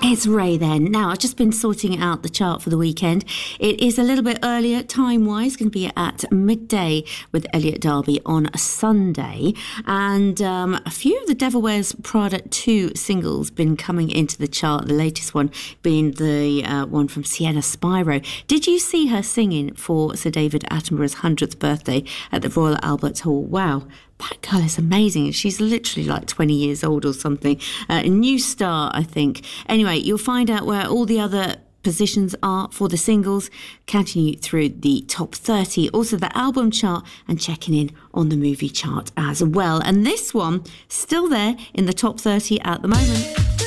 It's Ray then. Now, I've just been sorting out the chart for the weekend. It is a little bit earlier time-wise, going to be at midday with Elliot Derby on a Sunday. And a few of the Devil Wears Prada 2 singles been coming into the chart, the latest one being the one from Sienna Spiro. Did you see her singing for Sir David Attenborough's 100th birthday at the Royal Albert Hall? Wow. That girl is amazing. She's literally like 20 years old or something. A new star, I think. Anyway, you'll find out where all the other positions are for the singles, counting you through the top 30, also the album chart, and checking in on the movie chart as well. And this one, still there in the top 30 at the moment.